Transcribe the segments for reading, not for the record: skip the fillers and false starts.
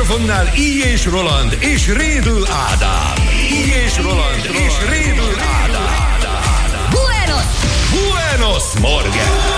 mikrofonnál Így és Roland és Rédl Ádám. Így és Roland és Rédl Ádám. Buenos Morgen!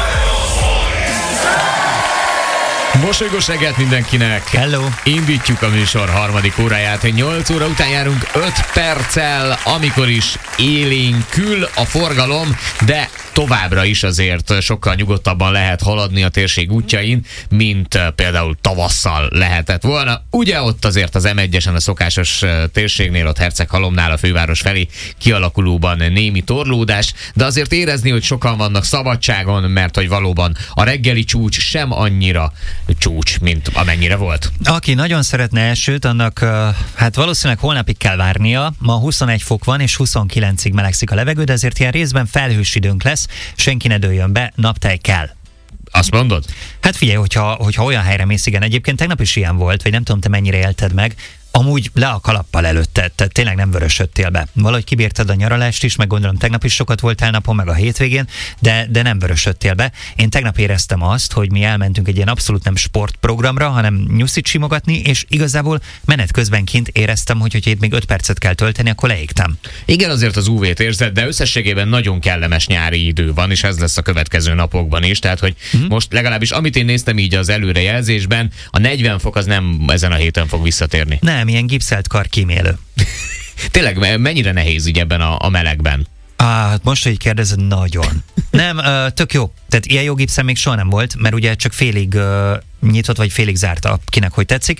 Mosolygós reggelt mindenkinek! Hello! Indítjuk a műsor harmadik óráját. 8 óra után járunk 5 perccel, amikor is élénkül a forgalom, de továbbra is azért sokkal nyugodtabban lehet haladni a térség útjain, mint például tavasszal lehetett volna. Ugye ott azért az M1-esen a szokásos térségnél, ott Herceghalomnál a főváros felé kialakulóban némi torlódás, de azért érezni, hogy sokan vannak szabadságon, mert hogy valóban a reggeli csúcs sem annyira csúcs, mint amennyire volt. Aki nagyon szeretne elsőt, annak hát valószínűleg holnapig kell várnia. Ma 21 fok van, és 29-ig melegszik a levegő, de azért ilyen részben felhős időnk lesz. Senki ne dőljön be, naptej kell. Azt mondod? Hát figyelj, hogyha olyan helyre mész, igen. Egyébként tegnap is ilyen volt, vagy nem tudom, te mennyire élted meg. Amúgy le a kalappal előtted, tehát tényleg nem vörösödtél be. Valahogy kibírtad a nyaralást is, meg gondolom tegnap is sokat voltál napon, meg a hétvégén, de nem vörösödtél be. Én tegnap éreztem azt, hogy mi elmentünk egy ilyen abszolút nem sportprogramra, hanem nyuszit simogatni, és igazából menet közben kint éreztem, hogy itt még 5 percet kell tölteni, akkor leégtem. Igen, azért az UV-t érzed, de összességében nagyon kellemes nyári idő van, és ez lesz a következő napokban is, tehát hogy most legalábbis amit én néztem így az előrejelzésben, a 40 fok az nem ezen a héten fog visszatérni. Nem, ilyen gipszelt kar kímélő. Tényleg, mennyire nehéz így ebben a melegben? Hát most, hogy így kérdezed, nagyon. Nem, tök jó. Tehát ilyen jó gipszem még soha nem volt, mert ugye csak félig nyitott, vagy félig zárta, kinek hogy tetszik,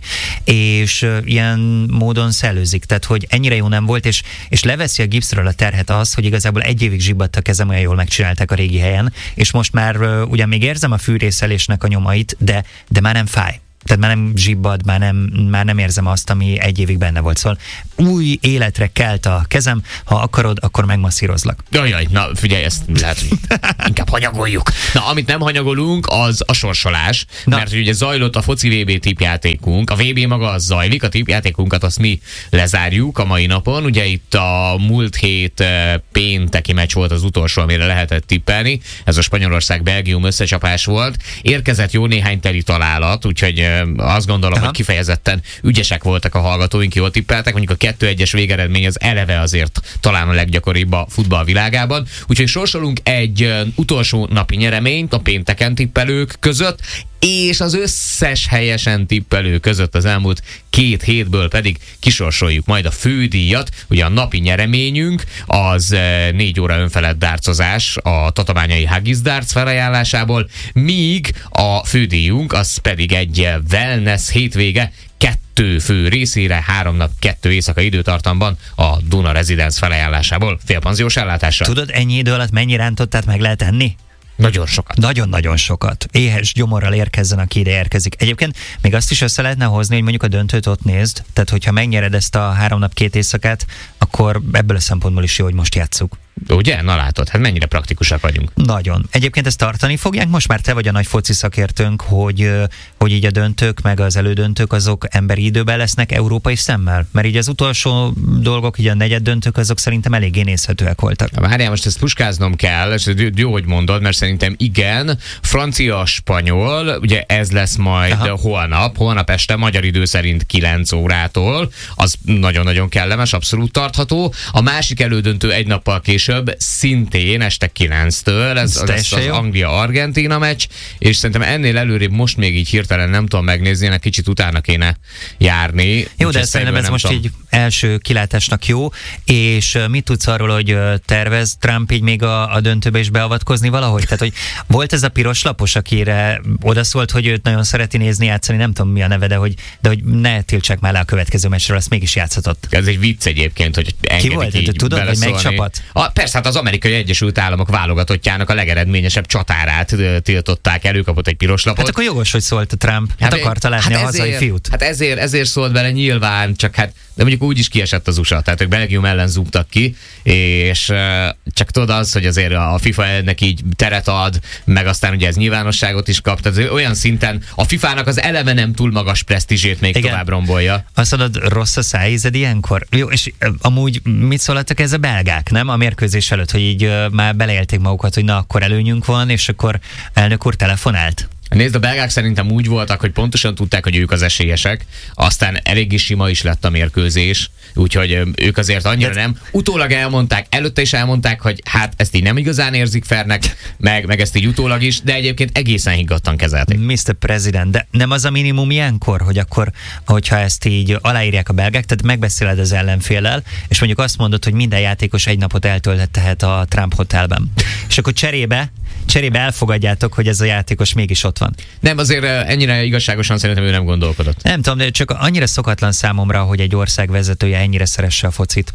és ilyen módon szellőzik. Tehát, hogy ennyire jó nem volt, és leveszi a gipszről a terhet az, hogy igazából 1 évig zsibbadt a kezem, olyan jól megcsinálták a régi helyen, és most már ugyan még érzem a fűrészelésnek a nyomait, de már nem fáj. Tehát már nem zsibbad, már nem érzem azt, ami 1 évig benne volt. Szóval új életre kelt a kezem, ha akarod, akkor megmasszírozlak. Jaj, na figyelj, ezt lehet, inkább hanyagoljuk. Na, amit nem hanyagolunk, az a sorsolás, mert ugye zajlott a foci VB tippjátékunk, a VB maga az zajlik, a tippjátékunkat azt mi lezárjuk a mai napon. Ugye itt a múlt hét pénteki meccs volt az utolsó, amire lehetett tippelni. Ez a Spanyolország-Belgium összecsapás volt. Érkezett jó néhány teli találat, úgyhogy azt gondolom, hogy kifejezetten ügyesek voltak a hallgatóink, jól tippeltek. Mondjuk a 2-1-es végeredmény az eleve azért talán a leggyakoribb a futball világában. Úgyhogy sorsolunk egy utolsó napi nyereményt a pénteken tippelők között, és az összes helyesen tippelő között az elmúlt 2 hétből pedig kisorsoljuk majd a fődíjat. Ugye a napi nyereményünk az 4 óra önfelett dárcozás a tatabányai Haggis Darts felajánlásából, míg a fődíjunk az pedig egy wellness hétvége 2 fő részére, 3 nap 2 éjszaka időtartamban a Duna Residence felajánlásából félpanziós ellátással. Tudod, ennyi idő alatt mennyi rántottát meg lehet enni? Nagyon sokat. Nagyon-nagyon sokat. Éhes gyomorral érkezzen, aki ide érkezik. Egyébként még azt is össze lehetne hozni, hogy mondjuk a döntőt ott nézd, tehát hogyha megnyered ezt a 3 nap 2 éjszakát, akkor ebből a szempontból is jó, hogy most játsszuk. Ugye? Na látod, hát mennyire praktikusak vagyunk. Nagyon. Egyébként ezt tartani fogják? Most már te vagy a nagy foci szakértőnk, hogy így a döntők, meg az elődöntők azok emberi időben lesznek európai szemmel? Mert így az utolsó dolgok, így a negyed döntők, azok szerintem eléggé nézhetőek voltak. Várjál, most ezt puskáznom kell, és jó, hogy mondod, mert szerintem igen, francia-spanyol, ugye ez lesz majd holnap este, magyar idő szerint 9 órától, az nagyon-nagyon kellemes, abszolút tartható. A másik elődöntő egy nappal később, szintén este 9-től, ez az Anglia-Argentína meccs, és szerintem ennél előrébb most még így hirtelen nem tudom megnézni, ennek kicsit utána kéne járni. Jó, de szerintem ez most így első kilátásnak jó, és mit tudsz arról, hogy tervez Trump így még a döntőbe is beavatkozni valahogy? Tehát, hogy volt ez a piros lapos, akire odaszólt, hogy őt nagyon szereti nézni, játszani, nem tudom mi a neve, de hogy ne tiltsák már le a következő meccsről, azt mégis játszhatott. Ez egy vicc egyébként, hogy engedik. Ki volt? Így tudod, hogy melyik csapat? Persze, hát az Amerikai Egyesült Államok válogatottjának a legeredményesebb csatárát tiltották el, ő kapott egy piros lapot. Hát akkor jogos, hogy szólt a Trump. Hát akarta látni a hazai fiút. Hát ezért szólt bele nyilván, csak hát de mondjuk úgy is kiesett az USA, tehát ők Belgium ellen zúgtak ki, és csak tudod az, hogy azért a FIFA ennek így teret ad, meg aztán ugye ez nyilvánosságot is kap, tehát olyan szinten a FIFA-nak az eleve nem túl magas presztízsét még tovább rombolja. Azt mondod, rossz a szájízed ilyenkor? Jó, és amúgy mit szóltak ez a belgák, nem? A mérkőzés előtt, hogy így már beleélték magukat, hogy na, akkor előnyünk van, és akkor elnök úr telefonált? Nézd, a belgák szerintem úgy voltak, hogy pontosan tudták, hogy ők az esélyesek, aztán eléggé sima is lett a mérkőzés, úgyhogy ők azért annyira nem. Utólag elmondták, előtte is elmondták, hogy hát ezt így nem igazán érzik fairnek, meg ezt így utólag is, de egyébként egészen higgadtan kezelték. Mr. President, de nem az a minimum ilyenkor, hogy akkor, hogyha ezt így aláírják a belgák, tehát megbeszéled az ellenféllel, és mondjuk azt mondod, hogy minden játékos egy napot eltölthet a Trump hotelben. És akkor cserébe elfogadjátok, hogy ez a játékos mégis ott van. Nem, azért ennyire igazságosan szerintem ő nem gondolkodott. Nem tudom, de csak annyira szokatlan számomra, hogy egy ország vezetője ennyire szeresse a focit.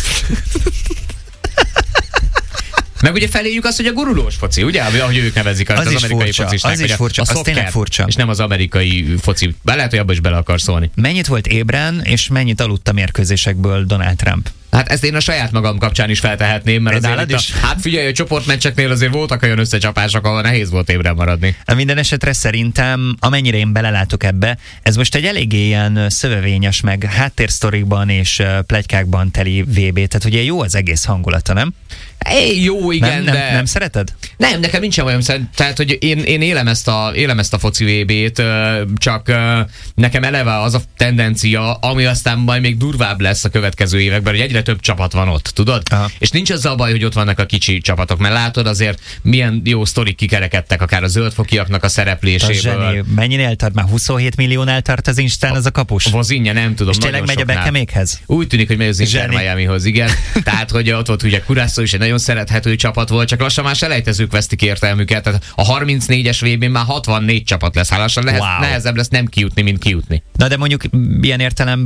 Meg ugye feléjük azt, hogy a gurulós foci, ugye? Ahogy ők nevezik az amerikai focisták. Az is furcsa, az tényleg furcsa. És nem az amerikai foci. Lehet, hogy abba is bele akar szólni. Mennyit volt ébren, és mennyit aludt a mérkőzésekből Donald Trump? Hát ezt én a saját magam kapcsán is feltehetném, mert azért hát figyelj, a csoportmeccseknél azért voltak olyan összecsapások, ahol nehéz volt ébren maradni. Minden esetre szerintem, amennyire én belelátok ebbe, ez most egy eléggé ilyen szövevényes, meg háttérsztorikban és pletykákban teli VB, tehát ugye jó az egész hangulata, nem? Jó, igen, de... Nem szereted? Nem, nekem nincsen olyan, tehát, hogy én élem ezt a foci VB-t, csak nekem eleve az a tendencia, ami aztán majd még durvább lesz a következő években, hogy egyre több csapat van ott, tudod? Aha. És nincs az a baj, hogy ott vannak a kicsi csapatok, mert látod azért milyen jó sztorik kikerekedtek akár a zöldfokiaknak a szerepléséből. Mennyinél tart? Már 27 milliónál tart az Instán az a kapus? Vozinja, nem tudom. És tényleg megy a Beckhamékhez? Úgy tűnik, hogy megy az Inter Miamihoz, igen. Tehát, hogy ott volt ugye Curaçao is egy nagyon szerethető csapat volt, csak lassan már selejtezők vesztik értelmüket. Tehát a 34-es VB-n már 64 csapat lesz. Hálásan nehezebb lesz nem kijutni, mint kijutni. Na de mondjuk ilyen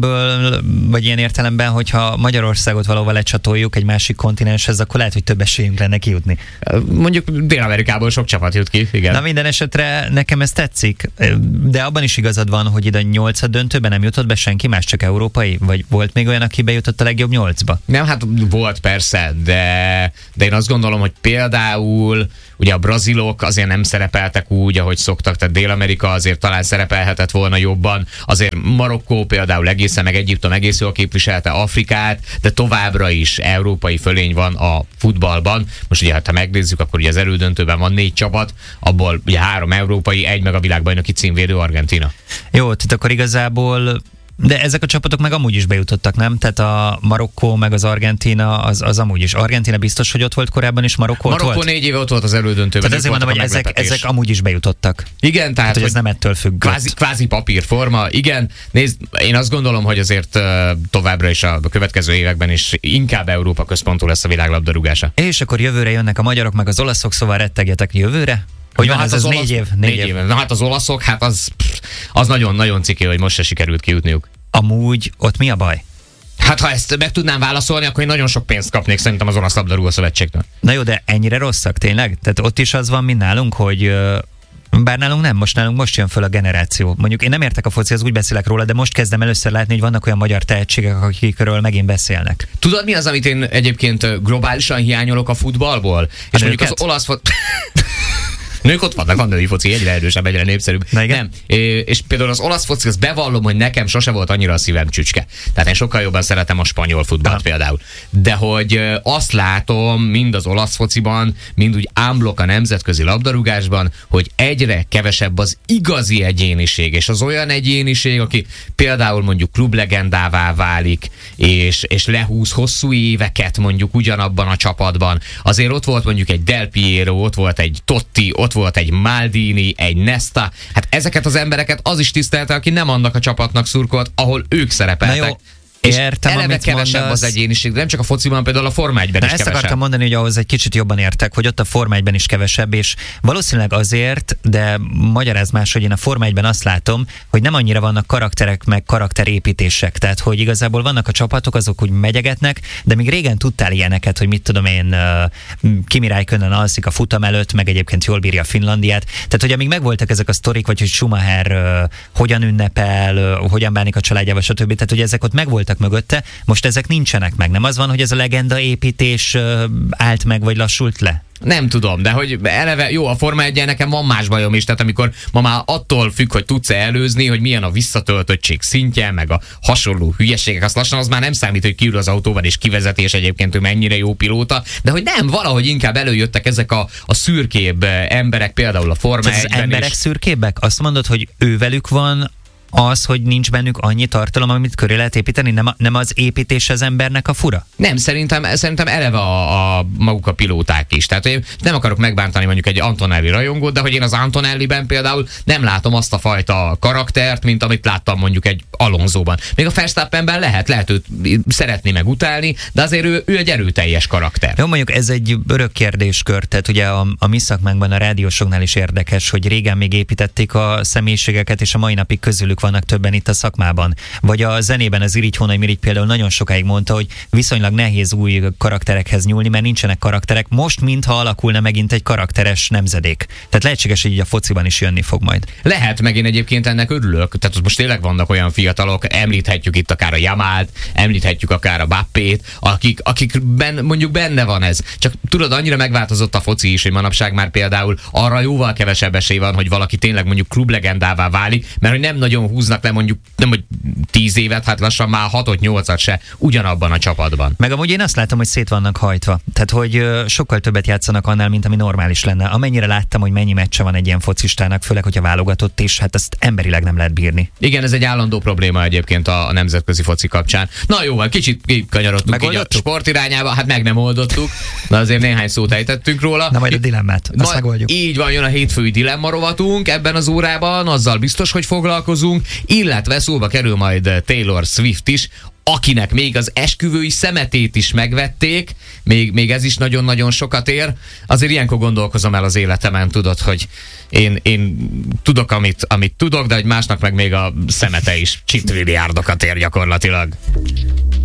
értelemben, hogyha Magyarországot valahol lecsatoljuk egy másik kontinenshez, akkor lehet, hogy több esélyünk lenne kijutni. Mondjuk Dél-Amerikából sok csapat jut ki, igen. Na minden esetre nekem ez tetszik, de abban is igazad van, hogy ide a 8. döntőben nem jutott be senki más, csak európai? Vagy volt még olyan, aki bejutott a legjobb 8-ba? Nem, hát volt persze, de én azt gondolom, hogy például ugye a brazilok azért nem szerepeltek úgy, ahogy szoktak, tehát Dél-Amerika azért talán szerepelhetett volna jobban, azért Marokkó például egészen, meg Egyiptom egész jól képviselte Afrikát, de továbbra is európai fölény van a futballban. Most ugye, ha megnézzük, akkor ugye az elődöntőben van 4 csapat, abból ugye 3 európai, 1 meg a világbajnoki címvédő Argentína. Jó, tehát akkor igazából de ezek a csapatok meg amúgy is bejutottak, nem? Tehát a Marokkó meg az Argentína, az amúgy is. Argentína biztos, hogy ott volt korábban is, Marokkó ott volt? Marokkó 4 éve ott volt az elődöntőben. Tehát ezért mondom, hogy ezek amúgy is bejutottak. Igen, tehát hogy ez nem ettől függ. Kvázi papírforma. Igen, nézd, én azt gondolom, hogy azért továbbra is a következő években is inkább Európa központú lesz a világlabdarúgása. És akkor jövőre jönnek a magyarok meg az olaszok, szóval rettegjetek jövőre? Hogy van, hát ez 4 év? 4 év. Na hát az olaszok, hát az nagyon-nagyon ciki, hogy most se sikerült kijutniuk. Amúgy ott mi a baj? Hát ha ezt meg tudnám válaszolni, akkor én nagyon sok pénzt kapnék szerintem az olasz labdarúgó szövetségtől. Na jó, de ennyire rosszak tényleg? Tehát ott is az van, mint nálunk, hogy bár nálunk nem, most jön föl a generáció. Mondjuk én nem értek a focihoz, úgy beszélek róla, de most kezdem először látni, hogy vannak olyan magyar tehetségek, akikről megint beszélnek. Tudod, mi az, amit én egyébként globálisan hiányolok a futballból? És mondjuk az olasz nők ott vannak, van női foci, egyre erősebb, egyre népszerűbb. Nem. És például az olasz foci, azt bevallom, hogy nekem sose volt annyira a szívem csücske. Tehát én sokkal jobban szeretem a spanyol futballt például. De hogy azt látom mind az olasz fociban, mind úgy ámblok a nemzetközi labdarúgásban, hogy egyre kevesebb az igazi egyéniség, és az olyan egyéniség, aki például mondjuk klublegendává válik, és lehúz hosszú éveket mondjuk ugyanabban a csapatban. Azért ott volt mondjuk egy Del Piero, ott volt egy Totti, ott volt egy Maldini, egy Nesta. Hát ezeket az embereket az is tisztelte, aki nem annak a csapatnak szurkolt, ahol ők szerepeltek. Na jó. És eleve kevesebb az egyéniség, de nem csak a fociban, például a Forma 1-ben is ezt kevesebb. Akartam mondani, hogy ahhoz egy kicsit jobban értek, hogy ott a Forma 1-ben is kevesebb, és valószínűleg azért, de magyarázd más, hogy én a Forma 1-ben azt látom, hogy nem annyira vannak karakterek, meg karakterépítések, tehát hogy igazából vannak a csapatok, azok úgy megyegetnek, de még régen tudtál ilyeneket, hogy mit tudom én, Kimi Räikkönen alszik a futam előtt, meg egyébként jól bírja Finlandiát. Tehát, hogy amíg megvoltak ezek a sztorik, vagy hogy Schumacher hogyan ünnepel, hogyan bánik a családjával, stb. Tehát, hogy ezek ott megvoltak voltak mögötte, most ezek nincsenek meg. Nem az van, hogy ez a legenda építés állt meg, vagy lassult le? Nem tudom, de hogy eleve jó, a Forma 1-jel nekem van más bajom is, tehát amikor ma már attól függ, hogy tudsz-e előzni, hogy milyen a visszatöltöttség szintje, meg a hasonló hülyeségek, azt lassan az már nem számít, hogy kiül az autóval és kivezeti, és egyébként ő mennyire jó pilóta, de hogy nem, valahogy inkább előjöttek ezek a szürkébb emberek, például a Forma 1-ben. Az emberek szürkébbek? Azt mondod, hogy ővelük van az, hogy nincs bennük annyi tartalom, amit köré lehet építeni? Nem az építés az embernek a fura? Nem, szerintem eleve maguk a pilóták is. Tehát én nem akarok megbántani mondjuk egy Antonelli rajongót, de hogy én az Antonelliben például nem látom azt a fajta karaktert, mint amit láttam mondjuk egy Alonsóban. Még a Verstappenben lehet őt szeretni meg utálni, de azért ő egy erőteljes karakter. Jó, mondjuk ez egy örök kérdéskör, tehát ugye a mi szakmánkban, a rádiósoknál is érdekes, hogy régen még építették a személyiségeket, és a mai napig közülük vannak többen itt a szakmában. Vagy a zenében az Irigy Hónai Mirigy például nagyon sokáig mondta, hogy viszonylag nehéz új karakterekhez nyúlni, mert nincsenek karakterek. Most mintha alakulna megint egy karakteres nemzedék. Tehát lehetséges, hogy így a fociban is jönni fog majd. Lehet, meg én egyébként ennek örülök. Tehát most tényleg vannak olyan fiatalok, említhetjük itt akár a Jamalt, említhetjük akár a Bappét, akikben mondjuk benne van ez. Csak tudod, annyira megváltozott a foci is, hogy manapság már például arra jóval kevesebb esély van, hogy valaki tényleg mondjuk klublegendává válik, mert hogy nem nagyon húznak le mondjuk nem hogy 10 évet, hát lassan már 6-8-at se ugyanabban a csapatban. Meg amúgy én azt látom, hogy szét vannak hajtva. Tehát, hogy sokkal többet játszanak annál, mint ami normális lenne. Amennyire láttam, hogy mennyi meccse van egy ilyen focistának, főleg, hogyha válogatott is, hát ezt emberileg nem lehet bírni. Igen, ez egy állandó probléma egyébként a nemzetközi foci kapcsán. Na jó, kicsit kanyarodtunk így a sport irányába, hát meg nem oldottuk, de azért néhány szót ejtettünk róla. Na majd a dilemmát, azt megoldjuk. Így van, jön a hétfői dilemma rovatunk ebben az órában, azzal biztos, hogy foglalkozunk, illetve szóba kerül majd Taylor Swift is, akinek még az esküvői szemetét is megvették, még ez is nagyon-nagyon sokat ér. Azért ilyenkor gondolkozom el az életemen, tudod, hogy én tudok, amit tudok, de hogy másnak meg még a szemete is csittmilliárdokat ér gyakorlatilag.